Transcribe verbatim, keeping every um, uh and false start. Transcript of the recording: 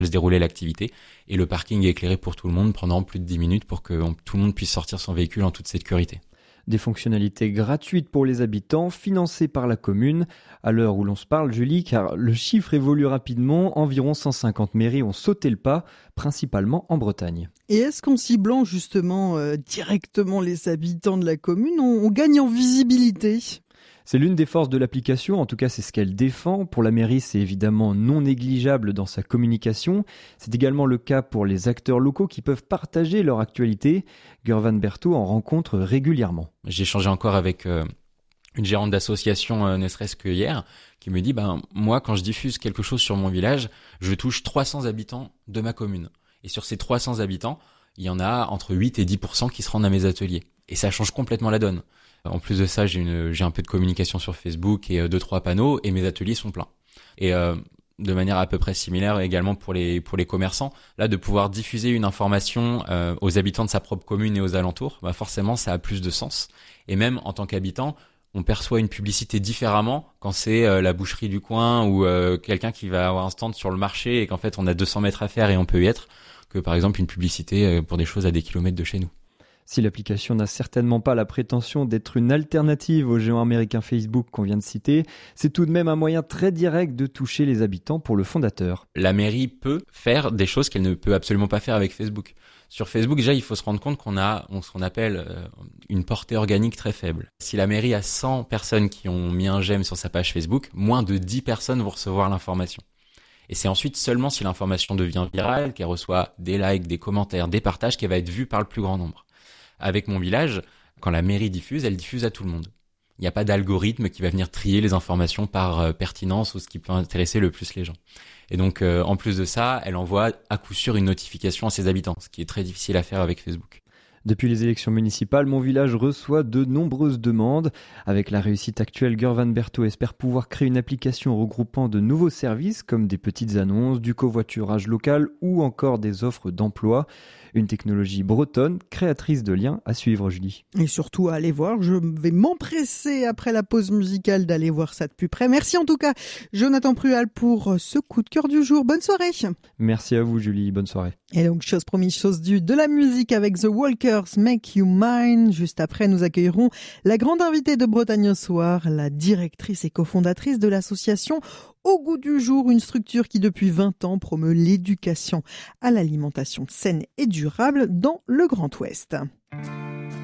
se dérouler l'activité. Et le parking est éclairé pour tout le monde pendant plus de dix minutes pour que on, tout le monde puisse sortir son véhicule en toute sécurité. Des fonctionnalités gratuites pour les habitants, financées par la commune. À l'heure où l'on se parle, Julie, car le chiffre évolue rapidement, environ cent cinquante mairies ont sauté le pas, principalement en Bretagne. Et est-ce qu'en ciblant justement euh, directement les habitants de la commune, on, on gagne en visibilité ? C'est l'une des forces de l'application, en tout cas c'est ce qu'elle défend. Pour la mairie, c'est évidemment non négligeable dans sa communication. C'est également le cas pour les acteurs locaux qui peuvent partager leur actualité. Gurvan Berthaud en rencontre régulièrement. J'ai échangé encore avec euh, une gérante d'association, euh, ne serait-ce que hier, qui me dit ben moi quand je diffuse quelque chose sur mon village, je touche trois cents habitants de ma commune. Et sur ces trois cents habitants, il y en a entre huit et dix pour cent qui se rendent à mes ateliers. Et ça change complètement la donne. En plus de ça, j'ai, une, j'ai un peu de communication sur Facebook et euh, deux, trois panneaux et mes ateliers sont pleins. Et euh, de manière à peu près similaire également pour les, pour les commerçants, là, de pouvoir diffuser une information euh, aux habitants de sa propre commune et aux alentours, bah forcément, ça a plus de sens. Et même en tant qu'habitant, on perçoit une publicité différemment quand c'est euh, la boucherie du coin ou euh, quelqu'un qui va avoir un stand sur le marché et qu'en fait, on a deux cents mètres à faire et on peut y être, que par exemple une publicité euh, pour des choses à des kilomètres de chez nous. Si l'application n'a certainement pas la prétention d'être une alternative au géant américain Facebook qu'on vient de citer, c'est tout de même un moyen très direct de toucher les habitants pour le fondateur. La mairie peut faire des choses qu'elle ne peut absolument pas faire avec Facebook. Sur Facebook, déjà, il faut se rendre compte qu'on a ce qu'on appelle euh, une portée organique très faible. Si la mairie a cent personnes qui ont mis un j'aime sur sa page Facebook, moins de dix personnes vont recevoir l'information. Et c'est ensuite seulement si l'information devient virale, qu'elle reçoit des likes, des commentaires, des partages, qu'elle va être vue par le plus grand nombre. Avec Mon Village, quand la mairie diffuse, elle diffuse à tout le monde. Il n'y a pas d'algorithme qui va venir trier les informations par euh, pertinence ou ce qui peut intéresser le plus les gens. Et donc, euh, en plus de ça, elle envoie à coup sûr une notification à ses habitants, ce qui est très difficile à faire avec Facebook. Depuis les élections municipales, Mon Village reçoit de nombreuses demandes. Avec la réussite actuelle, Gurvan Berthaud espère pouvoir créer une application regroupant de nouveaux services comme des petites annonces, du covoiturage local ou encore des offres d'emploi. Une technologie bretonne, créatrice de liens à suivre, Julie. Et surtout à aller voir, je vais m'empresser après la pause musicale d'aller voir ça de plus près. Merci en tout cas Jonathan Prual pour ce coup de cœur du jour. Bonne soirée. Merci à vous Julie, bonne soirée. Et donc chose promise, chose due, de la musique avec The Walkers, Make You Mine. Juste après, nous accueillerons la grande invitée de Bretagne au soir, la directrice et cofondatrice de l'association Au Goût du Jour, une structure qui depuis vingt ans promeut l'éducation à l'alimentation saine et durable dans le Grand Ouest.